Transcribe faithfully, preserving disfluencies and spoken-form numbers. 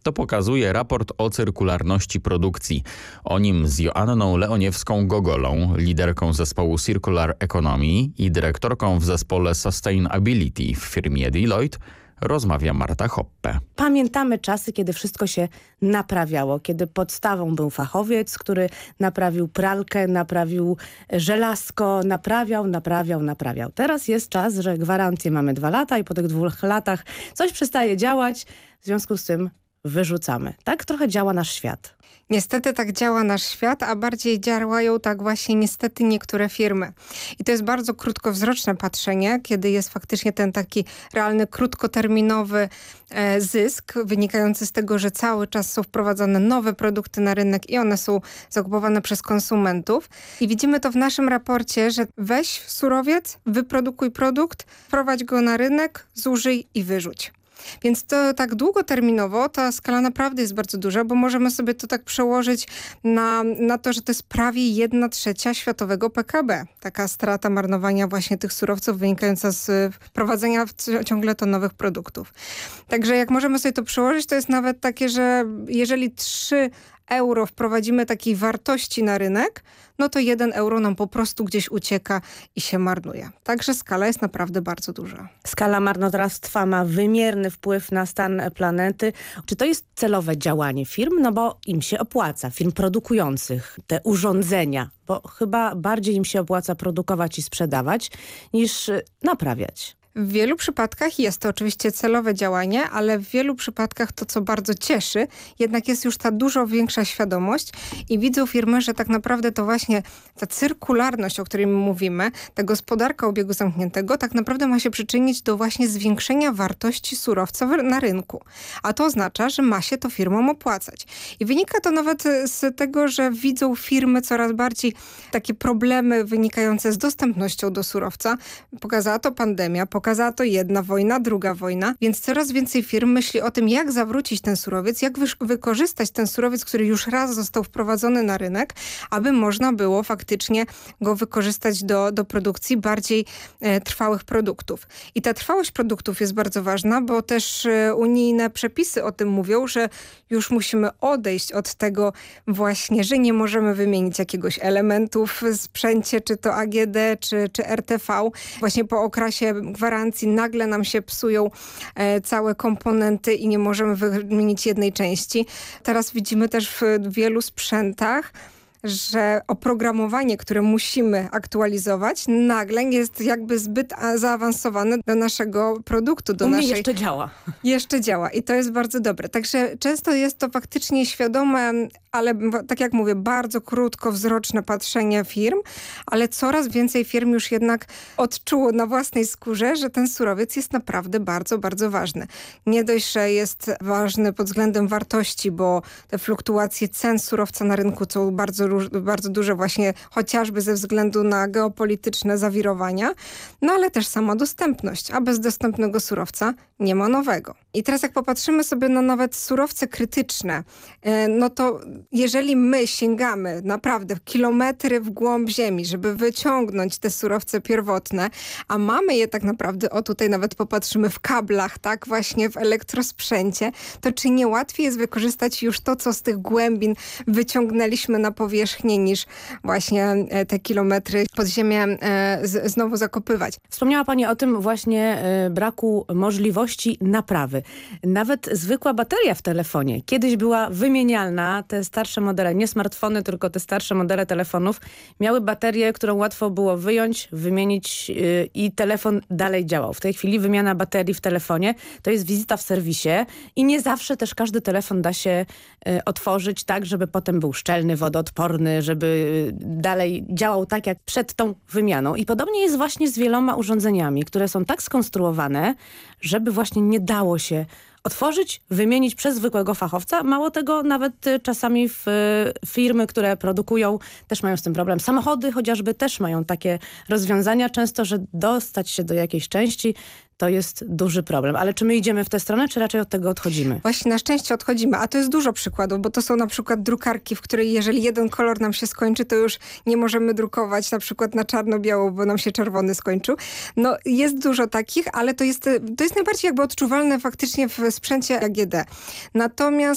To pokazuje raport o cyrkularności produkcji. O nim z Joanną Leoniewską-Gogolą, liderką zespołu Circular Economy i dyrektorką w zespole Sustainability w firmie Deloitte, rozmawia Marta Hoppe. Pamiętamy czasy, kiedy wszystko się naprawiało, kiedy podstawą był fachowiec, który naprawił pralkę, naprawił żelazko, naprawiał, naprawiał, naprawiał. Teraz jest czas, że gwarancję mamy dwa lata i po tych dwóch latach coś przestaje działać, w związku z tym wyrzucamy. Tak trochę działa nasz świat. Niestety tak działa nasz świat, a bardziej działają tak właśnie niestety niektóre firmy. I to jest bardzo krótkowzroczne patrzenie, kiedy jest faktycznie ten taki realny, krótkoterminowy e, zysk wynikający z tego, że cały czas są wprowadzane nowe produkty na rynek i one są zakupowane przez konsumentów. I widzimy to w naszym raporcie, że weź surowiec, wyprodukuj produkt, wprowadź go na rynek, zużyj i wyrzuć. Więc to tak długoterminowo ta skala naprawdę jest bardzo duża, bo możemy sobie to tak przełożyć na, na to, że to jest prawie jedna trzecia światowego P K B. Taka strata marnowania właśnie tych surowców wynikająca z wprowadzenia ciągle to nowych produktów. Także jak możemy sobie to przełożyć, to jest nawet takie, że jeżeli trzy euro wprowadzimy takiej wartości na rynek, no to jeden euro nam po prostu gdzieś ucieka i się marnuje. Także skala jest naprawdę bardzo duża. Skala marnotrawstwa ma wymierny wpływ na stan planety. Czy to jest celowe działanie firm? No bo im się opłaca, firm produkujących te urządzenia, bo chyba bardziej im się opłaca produkować i sprzedawać niż naprawiać. W wielu przypadkach jest to oczywiście celowe działanie, ale w wielu przypadkach to, co bardzo cieszy, jednak jest już ta dużo większa świadomość i widzą firmy, że tak naprawdę to właśnie ta cyrkularność, o której my mówimy, ta gospodarka obiegu zamkniętego tak naprawdę ma się przyczynić do właśnie zwiększenia wartości surowca na rynku. A to oznacza, że ma się to firmom opłacać. I wynika to nawet z tego, że widzą firmy coraz bardziej takie problemy wynikające z dostępnością do surowca. Pokazała to pandemia, pokazała Pokazała to jedna wojna, druga wojna, więc coraz więcej firm myśli o tym, jak zawrócić ten surowiec, jak wy- wykorzystać ten surowiec, który już raz został wprowadzony na rynek, aby można było faktycznie go wykorzystać do, do produkcji bardziej e, trwałych produktów. I ta trwałość produktów jest bardzo ważna, bo też e, unijne przepisy o tym mówią, że już musimy odejść od tego właśnie, że nie możemy wymienić jakiegoś elementu w sprzęcie, czy to A G D, czy, czy R T V. Właśnie po okresie gwarancji nagle nam się psują e, całe komponenty i nie możemy wymienić jednej części. Teraz widzimy też w wielu sprzętach, że oprogramowanie, które musimy aktualizować, nagle jest jakby zbyt zaawansowane do naszego produktu. Do U mnie naszej... jeszcze działa. Jeszcze działa i to jest bardzo dobre. Także często jest to faktycznie świadome, ale tak jak mówię, bardzo krótkowzroczne patrzenie firm, ale coraz więcej firm już jednak odczuło na własnej skórze, że ten surowiec jest naprawdę bardzo, bardzo ważny. Nie dość, że jest ważny pod względem wartości, bo te fluktuacje cen surowca na rynku są bardzo bardzo duże właśnie chociażby ze względu na geopolityczne zawirowania, no ale też sama dostępność, a bez dostępnego surowca nie ma nowego. I teraz jak popatrzymy sobie na nawet surowce krytyczne, no to jeżeli my sięgamy naprawdę kilometry w głąb ziemi, żeby wyciągnąć te surowce pierwotne, a mamy je tak naprawdę, o tutaj nawet popatrzymy w kablach, tak właśnie w elektrosprzęcie, to czy nie łatwiej jest wykorzystać już to, co z tych głębin wyciągnęliśmy na powierzchnię, niż właśnie te kilometry pod ziemię z, znowu zakopywać. Wspomniała Pani o tym właśnie braku możliwości naprawy. Nawet zwykła bateria w telefonie kiedyś była wymienialna. Te starsze modele, nie smartfony, tylko te starsze modele telefonów miały baterię, którą łatwo było wyjąć, wymienić yy, i telefon dalej działał. W tej chwili wymiana baterii w telefonie to jest wizyta w serwisie i nie zawsze też każdy telefon da się yy, otworzyć tak, żeby potem był szczelny, wodoodporny, żeby dalej działał tak jak przed tą wymianą. I podobnie jest właśnie z wieloma urządzeniami, które są tak skonstruowane, żeby właśnie nie dało się otworzyć, wymienić przez zwykłego fachowca. Mało tego, nawet czasami w firmy, które produkują, też mają z tym problem. Samochody chociażby też mają takie rozwiązania często, że dostać się do jakiejś części to jest duży problem. Ale czy my idziemy w tę stronę, czy raczej od tego odchodzimy? Właśnie na szczęście odchodzimy, a to jest dużo przykładów, bo to są na przykład drukarki, w której jeżeli jeden kolor nam się skończy, to już nie możemy drukować na przykład na czarno-biało, bo nam się czerwony skończył. No jest dużo takich, ale to jest, to jest najbardziej jakby odczuwalne faktycznie w sprzęcie A G D. Natomiast